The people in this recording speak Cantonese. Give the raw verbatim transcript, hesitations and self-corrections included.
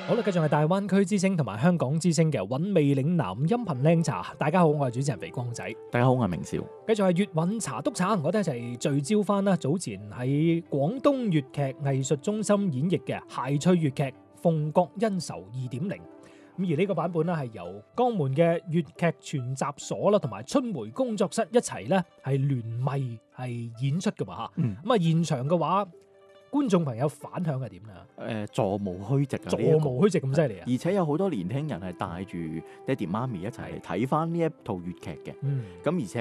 好啦，繼續係大灣區之聲同埋香港之聲嘅韻味嶺南音頻靚茶。大家好，我係主持人肥光仔。 大家好，我係明少。 繼續係粵韻茶督茶，我哋一齊聚焦翻啦。早前喺廣東粵劇藝術中心演繹嘅諧趣粵劇《鳳閣恩仇二點零》。咁而呢個版本咧係由江門嘅粵劇全集所啦，同埋春梅工作室一齊咧係聯袂係演出嘅嘛嚇。 嗯， 咁啊現場嘅話，觀眾朋友反響係點啊？ 誒、呃，座無虛席啊， 座呢一個無虛席咁犀利啊！ 而且有好多年輕人係帶住爹哋媽咪一齊嚟睇翻呢一套粵劇嘅。 嗯， 咁而且